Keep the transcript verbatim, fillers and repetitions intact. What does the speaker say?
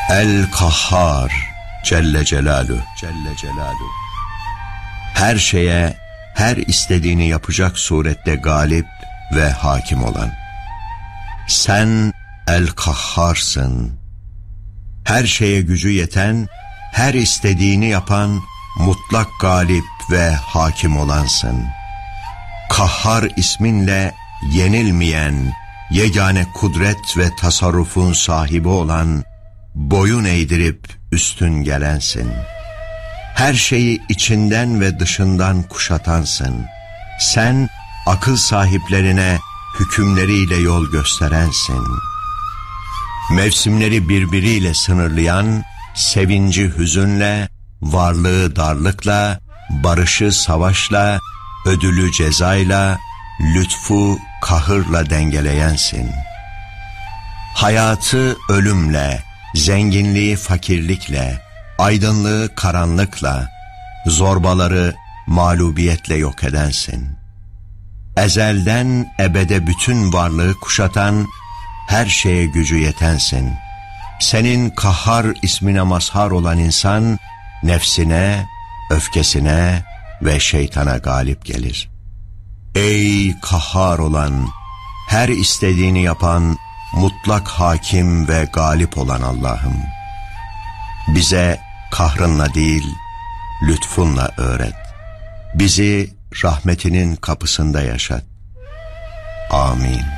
El-Kahhar Celle Celaluhu Celle Celaluhu her şeye, her istediğini yapacak surette galip ve hakim olan. Sen El-Kahharsın. Her şeye gücü yeten, her istediğini yapan, mutlak galip ve hakim olansın. Kahhar isminle yenilmeyen, yegane kudret ve tasarrufun sahibi olan, boyun eğdirip üstün gelensin. Her şeyi içinden ve dışından kuşatansın. Sen akıl sahiplerine hükümleriyle yol gösterensin. Mevsimleri birbiriyle sınırlayan, sevinci hüzünle, varlığı darlıkla, barışı savaşla, ödülü cezayla, lütfu kahırla dengeleyensin. Hayatı ölümle, zenginliği fakirlikle, aydınlığı karanlıkla, zorbaları mağlubiyetle yok edensin. Ezelden ebede bütün varlığı kuşatan, her şeye gücü yetensin. Senin Kahhar ismine mazhar olan insan, nefsine, öfkesine ve şeytana galip gelir. Ey Kahhar olan, her istediğini yapan, mutlak hakim ve galip olan Allah'ım, bize kahrınla değil, lütfunla öğret. Bizi rahmetinin kapısında yaşat. Amin.